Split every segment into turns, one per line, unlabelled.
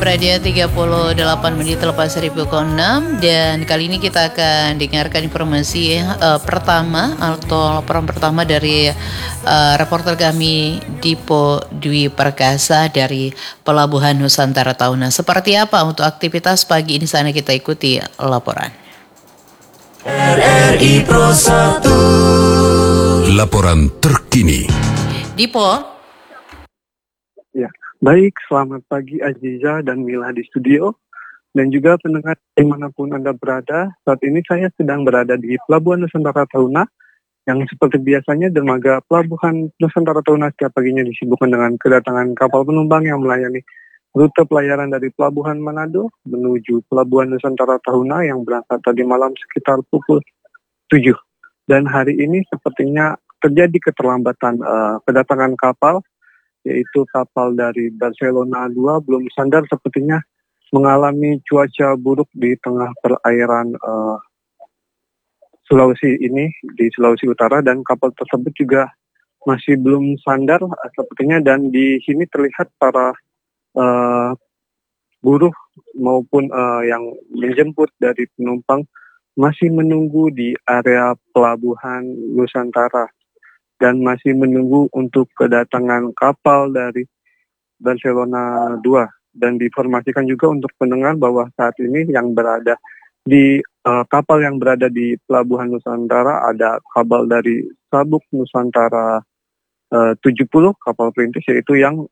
Radio 38 menit lepas 1006 dan kali ini kita akan dengarkan informasi pertama atau laporan pertama dari reporter kami Dipo Dwi Perkasa dari Pelabuhan Nusantara Tahuna. Seperti apa untuk aktivitas pagi ini, sana kita ikuti laporan.
RRI Pro 1. Laporan terkini.
Dipo.
Ya, baik, selamat pagi Aziza dan Mila di studio, dan juga pendengar dimanapun Anda berada. Saat ini saya sedang berada di Pelabuhan Nusantara Tahuna, yang seperti biasanya dermaga Pelabuhan Nusantara Tahuna setiap paginya disibukkan dengan kedatangan kapal penumpang yang melayani rute pelayaran dari Pelabuhan Manado menuju Pelabuhan Nusantara Tahuna yang berangkat tadi malam sekitar pukul 7. Dan hari ini sepertinya terjadi keterlambatan kedatangan kapal, yaitu kapal dari Barcelona 2 belum sandar, sepertinya mengalami cuaca buruk di tengah perairan Sulawesi ini, di Sulawesi Utara, dan kapal tersebut juga masih belum sandar sepertinya, dan di sini terlihat para buruh maupun yang menjemput dari penumpang masih menunggu di area Pelabuhan Nusantara dan masih menunggu untuk kedatangan kapal dari Barcelona 2. Dan diinformasikan juga untuk pendengar bahwa saat ini yang berada di kapal yang berada di Pelabuhan Nusantara ada kapal dari Sabuk Nusantara 70, kapal perintis, yaitu yang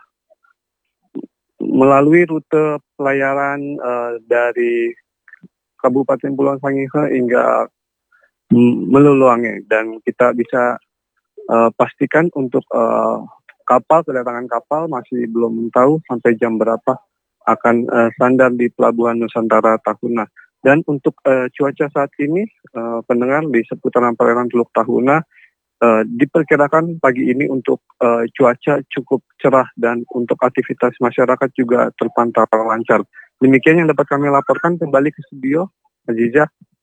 melalui rute pelayaran dari Kabupaten Pulau Sangihe hingga Meluluange. Dan kita bisa pastikan untuk kedatangan kapal masih belum tahu sampai jam berapa akan sandar di Pelabuhan Nusantara Tahuna. Dan untuk cuaca saat ini, pendengar di seputaran perairan Teluk Tahuna, diperkirakan pagi ini untuk cuaca cukup cerah dan untuk aktivitas masyarakat juga terpantau lancar. Demikian yang dapat kami laporkan. Kembali ke studio, Aziza.